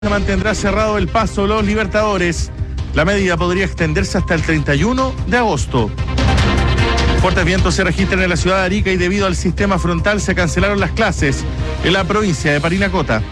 Se mantendrá cerrado el paso Los Libertadores. La medida podría extenderse hasta el 31 de agosto. Fuertes vientos se registran en la ciudad de Arica y debido al sistema frontal se cancelaron las clases en la provincia de Parinacota.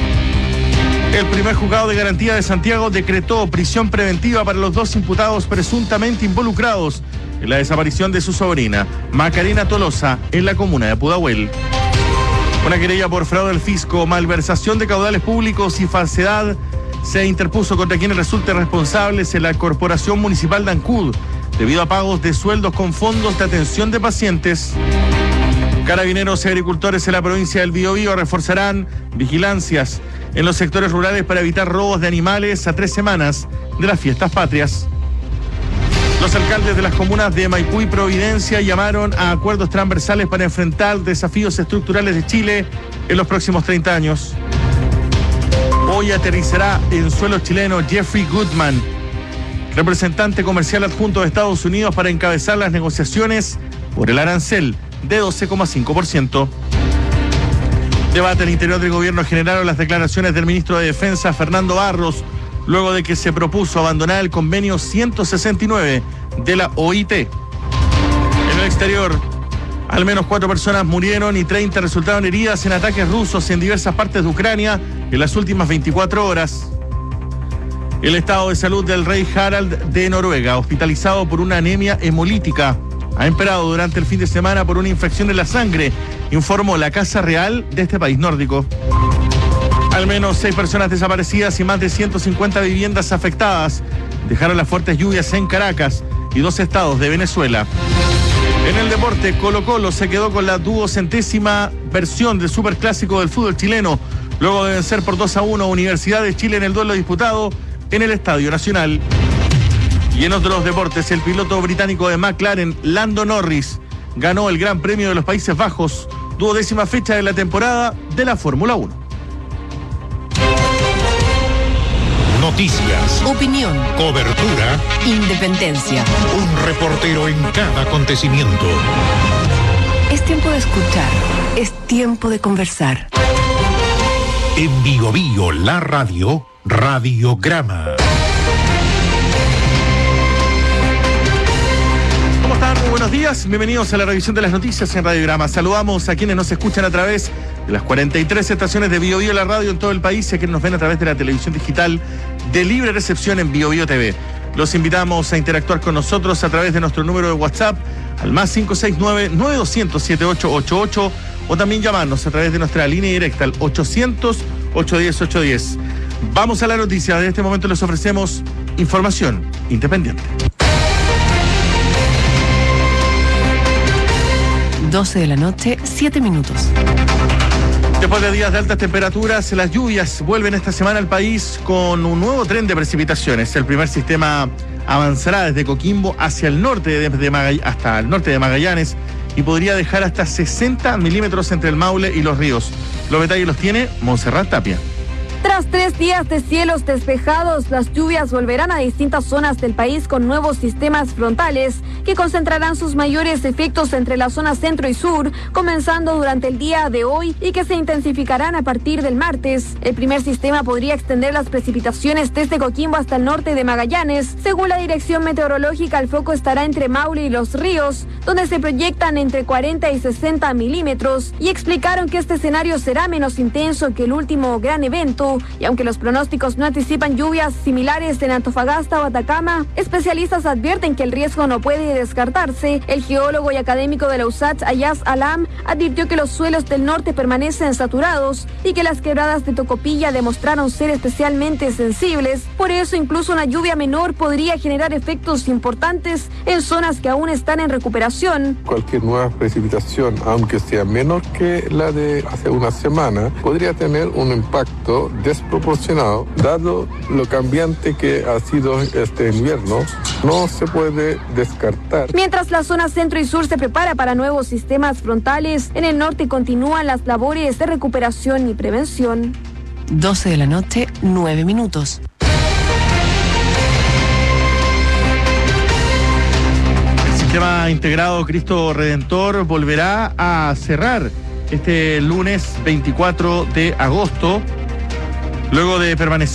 El primer juzgado de garantía de Santiago decretó prisión preventiva para los dos imputados presuntamente involucrados en la desaparición de su sobrina, Macarena Tolosa, en la comuna de Pudahuel. Una querella por fraude al fisco, malversación de caudales públicos y falsedad se interpuso contra quienes resulten responsables en la Corporación Municipal de Ancud, debido a pagos de sueldos con fondos de atención de pacientes. Carabineros y agricultores en la provincia del Biobío reforzarán vigilancias en los sectores rurales para evitar robos de animales a 3 semanas de las fiestas patrias. Los alcaldes de las comunas de Maipú y Providencia llamaron a acuerdos transversales para enfrentar desafíos estructurales de Chile en los próximos 30 años. Hoy aterrizará en suelo chileno Jeffrey Goodman, representante comercial adjunto de Estados Unidos, para encabezar las negociaciones por el arancel de 12,5%. Debate al interior del gobierno generaron las declaraciones del ministro de Defensa, Fernando Barros, luego de que se propuso abandonar el convenio 169 de la OIT. En el exterior, al menos 4 personas murieron y 30 resultaron heridas en ataques rusos en diversas partes de Ucrania en las últimas 24 horas. El estado de salud del rey Harald de Noruega, hospitalizado por una anemia hemolítica, ha empeorado durante el fin de semana por una infección en la sangre, informó la Casa Real de este país nórdico. Al menos 6 personas desaparecidas y más de 150 viviendas afectadas dejaron las fuertes lluvias en Caracas y 2 estados de Venezuela. En el deporte, Colo-Colo se quedó con la 200ª versión del superclásico del fútbol chileno, luego de vencer por 2-1 a Universidad de Chile en el duelo disputado en el Estadio Nacional. Y en otros deportes, el piloto británico de McLaren, Lando Norris, ganó el Gran Premio de los Países Bajos, 12ª fecha de la temporada de la Fórmula 1. Noticias, opinión, cobertura, independencia. Un reportero en cada acontecimiento. Es tiempo de escuchar, es tiempo de conversar. En Biobío, la radio, Radiograma. ¿Cómo están? Muy buenos días. Bienvenidos a la revisión de las noticias en Radiograma. Saludamos a quienes nos escuchan a través de las 43 estaciones de Biobío, la radio en todo el país, y a quienes nos ven a través de la televisión digital de libre recepción en Biobío TV. Los invitamos a interactuar con nosotros a través de nuestro número de WhatsApp al más 569-9200-7888 o también llamarnos a través de nuestra línea directa al 800-810-810. Vamos a la noticia. De este momento les ofrecemos información independiente. 12 de la noche, 7 minutos. Después de días de altas temperaturas, las lluvias vuelven esta semana al país con un nuevo tren de precipitaciones. El primer sistema avanzará desde Coquimbo hacia el norte hasta el norte de Magallanes y podría dejar hasta 60 milímetros entre el Maule y los ríos. Los detalles los tiene Montserrat Tapia. Tras 3 días de cielos despejados, las lluvias volverán a distintas zonas del país con nuevos sistemas frontales que concentrarán sus mayores efectos entre la zona centro y sur, comenzando durante el día de hoy y que se intensificarán a partir del martes. El primer sistema podría extender las precipitaciones desde Coquimbo hasta el norte de Magallanes. Según la dirección meteorológica, el foco estará entre Maule y los ríos, donde se proyectan entre 40 y 60 milímetros, y explicaron que este escenario será menos intenso que el último gran evento. Y aunque los pronósticos no anticipan lluvias similares en Antofagasta o Atacama, especialistas advierten que el riesgo no puede descartarse. El geólogo y académico de la USACH, Ayaz Alam, advirtió que los suelos del norte permanecen saturados y que las quebradas de Tocopilla demostraron ser especialmente sensibles. Por eso, incluso una lluvia menor podría generar efectos importantes en zonas que aún están en recuperación. Cualquier nueva precipitación, aunque sea menor que la de hace una semana, podría tener un impacto desproporcionado, dado lo cambiante que ha sido este invierno. No se puede descartar. Mientras la zona centro y sur se prepara para nuevos sistemas frontales, en el norte continúan las labores de recuperación y prevención. 12 de la noche, 9 minutos. El sistema integrado Cristo Redentor volverá a cerrar este lunes 24 de agosto Luego de permanecer